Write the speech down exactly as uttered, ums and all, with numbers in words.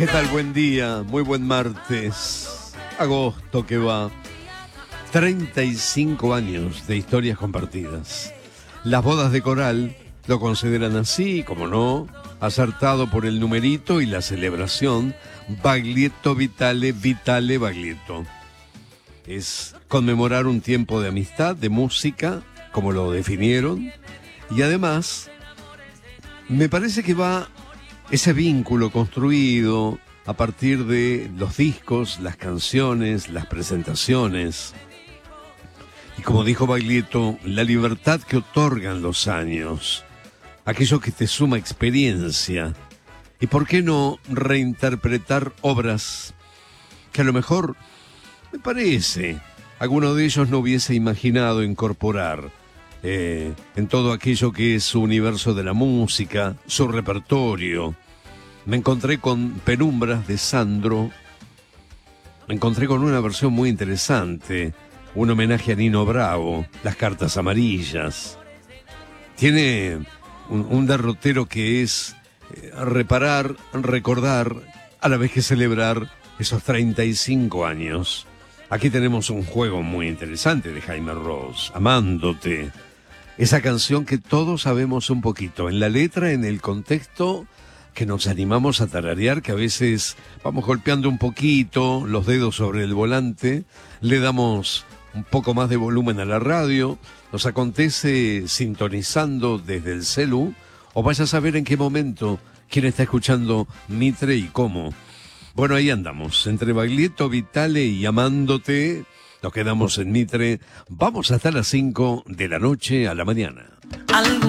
¿Qué tal? Buen día, muy buen martes. Agosto que va. treinta y cinco años de historias compartidas. Las bodas de Coral lo consideran así, como no, acertado por el numerito y la celebración Baglietto Vitale, Vitale Baglietto. Es conmemorar un tiempo de amistad, de música, como lo definieron, y además me parece que va ese vínculo construido a partir de los discos, las canciones, las presentaciones. Y como dijo Baglietto, la libertad que otorgan los años, aquello que te suma experiencia. Y por qué no reinterpretar obras que a lo mejor, me parece, alguno de ellos no hubiese imaginado incorporar eh, en todo aquello que es su universo de la música, su repertorio. Me encontré con Penumbras de Sandro, me encontré con una versión muy interesante, un homenaje a Nino Bravo, Las Cartas Amarillas. Tiene un, un derrotero que es eh, reparar, recordar, a la vez que celebrar esos treinta y cinco años. Aquí tenemos un juego muy interesante de Jaime Ross, Amándote. Esa canción que todos sabemos un poquito, en la letra, en el contexto, que nos animamos a tararear, que a veces vamos golpeando un poquito los dedos sobre el volante, le damos un poco más de volumen a la radio, nos acontece sintonizando desde el celu, o vaya a saber en qué momento, quién está escuchando Mitre y cómo. Bueno, ahí andamos, entre Baglietto, Vitale y Amándote. Nos quedamos en Mitre. Vamos hasta las cinco de la noche a la mañana.